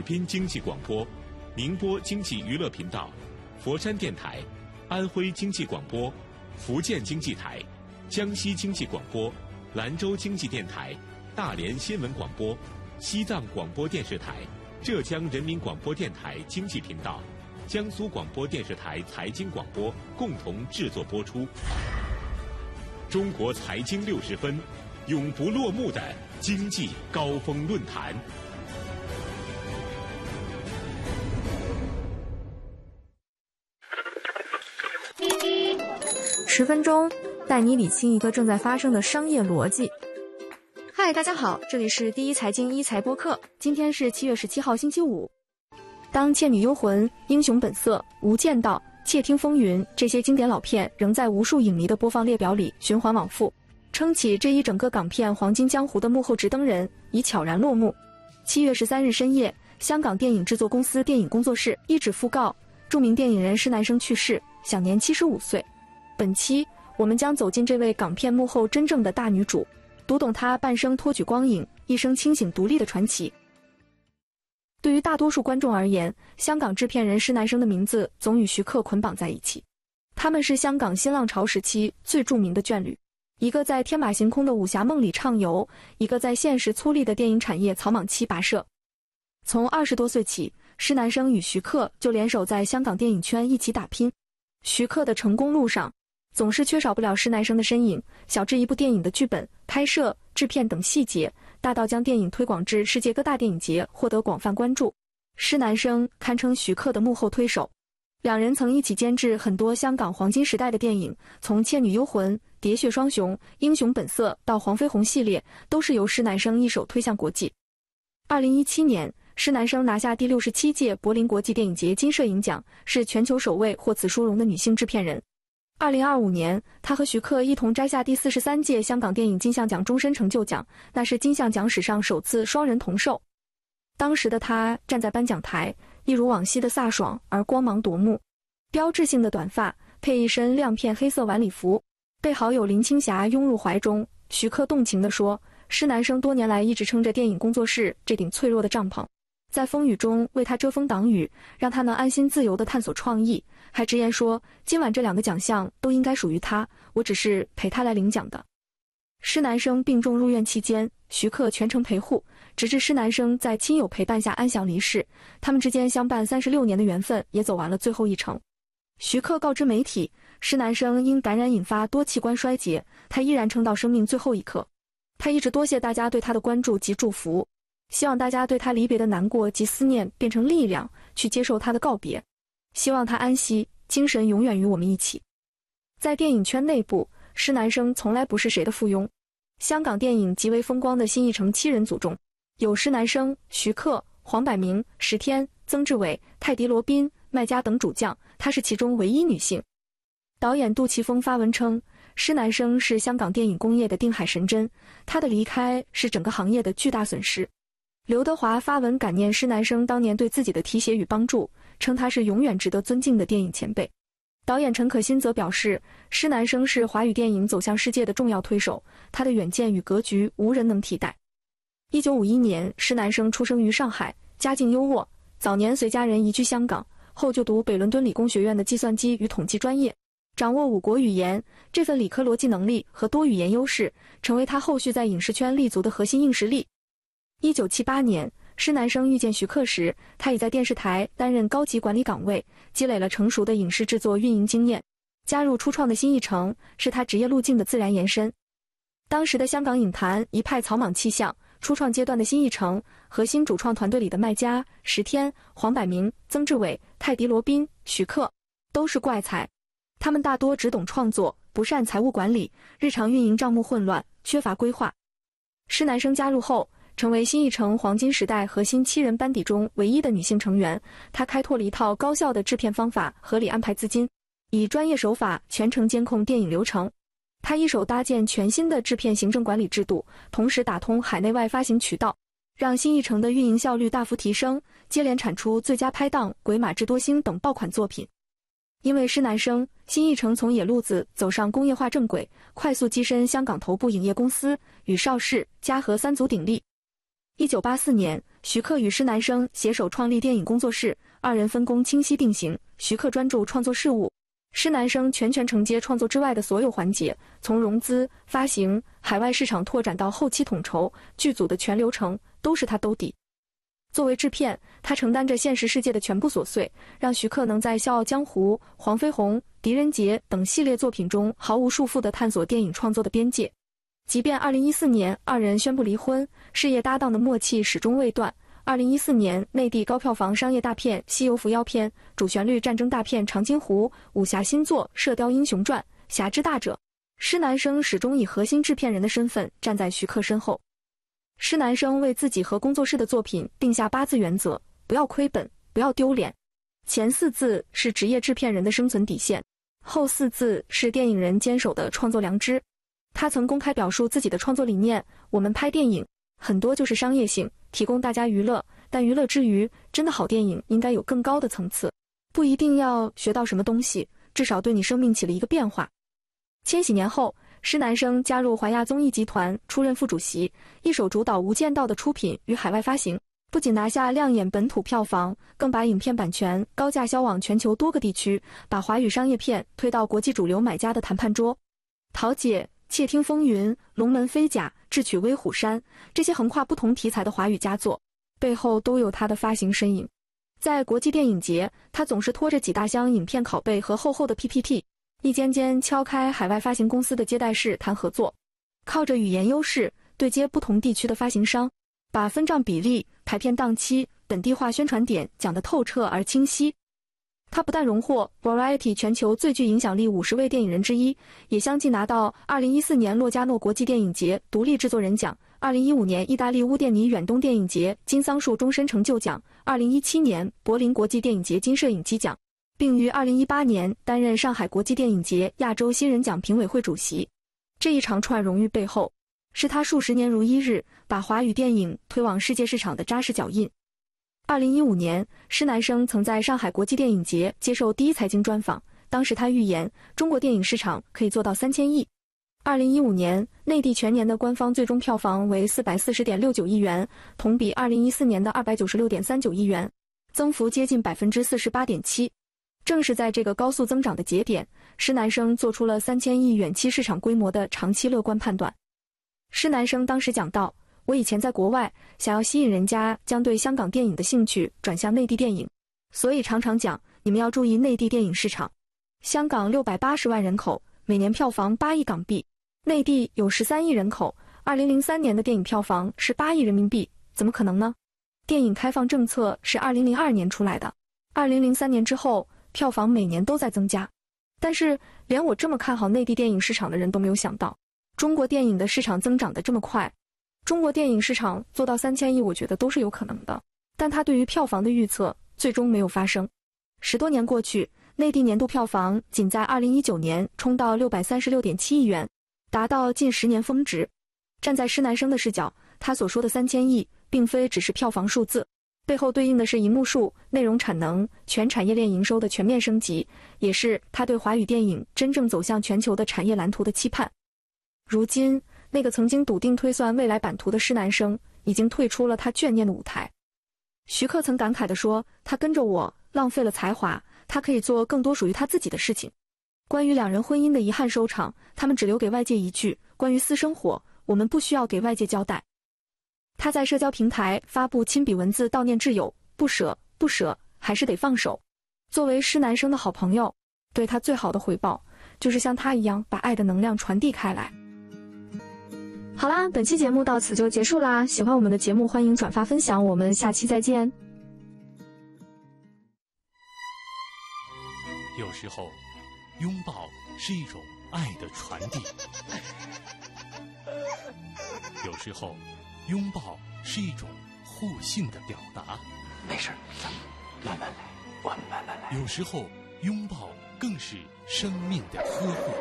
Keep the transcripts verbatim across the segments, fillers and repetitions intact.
滨经济广播、宁波经济娱乐频道、佛山电台、安徽经济广播、福建经济台、江西经济广播、兰州经济电台、大连新闻广播、西藏广播电视台、浙江人民广播电台经济频道、江苏广播电视台财经广播共同制作播出。中国财经六十分，永不落幕的经济高峰论坛。 十分钟带你理清一个正在发生的商业逻辑。嗨，大家好，这里是第一财经一财播客，今天是七月十七号星期五。当《倩女幽魂》、《英雄本色》、《无间道》、《窃听风云》这些经典老片仍在无数影迷的播放列表里循环往复，撑起这一整个港片黄金江湖的幕后直灯人已悄然落幕。七月十三日深夜，香港电影制作公司电影工作室一纸讣告，著名电影人施南生去世，享年七十五岁。本期我们将走进这位港片幕后真正的大女主，读懂她半生托举光影，一生清醒独立的传奇。对于大多数观众而言，香港制片人施南生的名字总与徐克捆绑在一起。他们是香港新浪潮时期最著名的眷侣，一个在天马行空的武侠梦里畅游，一个在现实粗粝的电影产业草莽期跋涉。从二十多岁起，施南生与徐克就联手在香港电影圈一起打拼。徐克的成功路上总是缺少不了施南生的身影，小至一部电影的剧本、拍摄、制片等细节，大到将电影推广至世界各大电影节，获得广泛关注。施南生堪称徐克的幕后推手，两人曾一起监制很多香港黄金时代的电影，从《倩女幽魂》、《喋血双雄》、《英雄本色》到《黄飞鸿》系列，都是由施南生一手推向国际。二零一七年，施南生拿下第六十七届柏林国际电影节金摄影奖，是全球首位获此殊荣的女性制片人。二零二五年，他和徐克一同摘下第四十三届香港电影金像奖终身成就奖，那是金像奖史上首次双人同寿。当时的他站在颁奖台，一如往昔的飒爽而光芒夺目，标志性的短发配一身亮片黑色晚礼服，被好友林青霞拥入怀中。徐克动情地说，施南生多年来一直撑着电影工作室这顶脆弱的帐篷，在风雨中为他遮风挡雨，让他能安心自由地探索创意，还直言说今晚这两个奖项都应该属于他，我只是陪他来领奖的。施南生病重入院期间，徐克全程陪护，直至施南生在亲友陪伴下安详离世，他们之间相伴三十六年的缘分也走完了最后一程。徐克告知媒体，施南生因感染引发多器官衰竭，他依然撑到生命最后一刻。他一直多谢大家对他的关注及祝福，希望大家对他离别的难过及思念变成力量，去接受他的告别，希望他安息，精神永远与我们一起。在电影圈内部，施南生从来不是谁的附庸。香港电影极为风光的新艺城七人组中，有施南生、徐克、黄百鸣、石天、曾志伟、泰迪罗宾、麦嘉等主将，她是其中唯一女性。导演杜琪峰发文称，施南生是香港电影工业的定海神针，她的离开是整个行业的巨大损失。刘德华发文感念施南生当年对自己的提携与帮助，称他是永远值得尊敬的电影前辈。导演陈可辛则表示，施南生是华语电影走向世界的重要推手，他的远见与格局无人能替代。一九五一年，施南生出生于上海，家境优渥，早年随家人移居香港，后就读北伦敦理工学院的计算机与统计专业，掌握五国语言，这份理科逻辑能力和多语言优势，成为他后续在影视圈立足的核心硬实力。一九七八年，施南生遇见徐克时，他已在电视台担任高级管理岗位，积累了成熟的影视制作运营经验。加入初创的新艺城，是他职业路径的自然延伸。当时的香港影坛一派草莽气象，初创阶段的新艺城核心主创团队里的麦嘉、石天、黄百鸣、曾志伟、泰迪罗宾、徐克都是怪才，他们大多只懂创作，不善财务管理，日常运营账目混乱，缺乏规划。施南生加入后，成为新艺城黄金时代核心七人班底中唯一的女性成员，她开拓了一套高效的制片方法，合理安排资金，以专业手法全程监控电影流程。她一手搭建全新的制片行政管理制度，同时打通海内外发行渠道，让新艺城的运营效率大幅提升，接连产出《最佳拍档》《鬼马智多星》等爆款作品。因为施南生，新艺城从野路子走上工业化正轨，快速跻身香港头部影业公司，与邵氏、嘉禾三足鼎立。 一九八四年，徐克与施南生携手创立电影工作室，二人分工清晰定型，徐克专注创作事务，施南生全权承接创作之外的所有环节，从融资、发行、海外市场拓展到后期统筹，剧组的全流程都是他兜底。作为制片，他承担着现实世界的全部琐碎，让徐克能在《笑傲江湖》、《黄飞鸿》、《狄仁杰》等系列作品中毫无束缚地探索电影创作的边界。即便二零一四年二人宣布离婚，事业搭档的默契始终未断。二零一四年，内地高票房商业大片《西游伏妖篇》，主旋律战争大片《长津湖》，武侠新作《射雕英雄传》，侠之大者。施南生始终以核心制片人的身份站在徐克身后。施南生为自己和工作室的作品定下八字原则：不要亏本，不要丢脸。前四字是职业制片人的生存底线，后四字是电影人坚守的创作良知。他曾公开表述自己的创作理念：我们拍电影很多就是商业性，提供大家娱乐，但娱乐之余，真的好电影应该有更高的层次，不一定要学到什么东西，至少对你生命起了一个变化。千禧年后，施南生加入华亚综艺集团，出任副主席，一手主导《无间道》的出品与海外发行，不仅拿下亮眼本土票房，更把影片版权高价销往全球多个地区，把华语商业片推到国际主流买家的谈判桌。桃姐、窃听风云、龙门飞甲、智取威虎山，这些横跨不同题材的华语佳作，背后都有他的发行身影。在国际电影节，他总是拖着几大箱影片拷贝和厚厚的 P P T， 一间间敲开海外发行公司的接待室谈合作，靠着语言优势对接不同地区的发行商，把分账比例、排片档期、本地化宣传点讲得透彻而清晰。他不但荣获 Variety 全球最具影响力五十位电影人之一，也相继拿到二零一四年洛迦诺国际电影节独立制作人奖，二零一五年意大利乌甸尼远东电影节金桑树终身成就奖，二零一七年柏林国际电影节金摄影机奖，并于二零一八年担任上海国际电影节亚洲新人奖评委会主席。这一长串荣誉背后，是他数十年如一日把华语电影推往世界市场的扎实脚印。二零一五年，施南生曾在上海国际电影节接受第一财经专访，当时他预言中国电影市场可以做到三千亿。二零一五年，内地全年的官方最终票房为四百四十点六九亿元，同比二零一四年的二百九十六点三九亿元，增幅接近百分之四十八点七。正是在这个高速增长的节点，施南生做出了三千亿远期市场规模的长期乐观判断。施南生当时讲到，我以前在国外想要吸引人家将对香港电影的兴趣转向内地电影，所以常常讲你们要注意内地电影市场。香港六百八十万人口，每年票房八亿港币，内地有十三亿人口，二零零三年的电影票房是八亿人民币，怎么可能呢？电影开放政策是二零零二年出来的，二零零三年之后，票房每年都在增加。但是连我这么看好内地电影市场的人都没有想到，中国电影的市场增长得这么快。中国电影市场做到三千亿，我觉得都是有可能的，但他对于票房的预测最终没有发生。十多年过去，内地年度票房仅在二零一九年冲到六百三十六点七亿元，达到近十年峰值。站在施南生的视角，他所说的三千亿并非只是票房数字，背后对应的是银幕数、内容产能、全产业链营收的全面升级，也是他对华语电影真正走向全球的产业蓝图的期盼。如今，那个曾经笃定推算未来版图的施南生，已经退出了他眷念的舞台。徐克曾感慨地说，他跟着我浪费了才华，他可以做更多属于他自己的事情。关于两人婚姻的遗憾收场，他们只留给外界一句，关于私生活，我们不需要给外界交代。他在社交平台发布亲笔文字悼念挚友，不舍不舍，还是得放手。作为施南生的好朋友，对他最好的回报，就是像他一样把爱的能量传递开来。好啦，本期节目到此就结束啦。喜欢我们的节目，欢迎转发分享，我们下期再见。 有时候，拥抱是一种爱的传递；有时候，拥抱是一种互信的表达。 没事，慢慢来，我们慢慢来。 有时候，拥抱更是生命的呵护。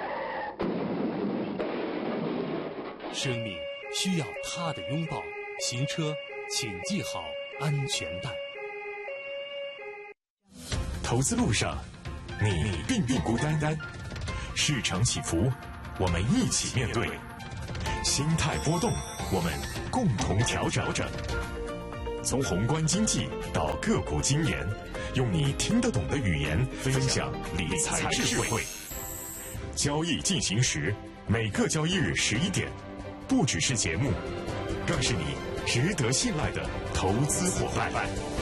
生命需要他的拥抱，行车请系好安全带。 投资路上，你并不孤单单，市场起伏，我们一起面对；心态波动， 我们共同调整。从宏观经济到个股经研，用你听得懂的语言分享理财智慧。交易进行时，每个交易日十一点，不只是节目，更是你值得信赖的投资伙伴。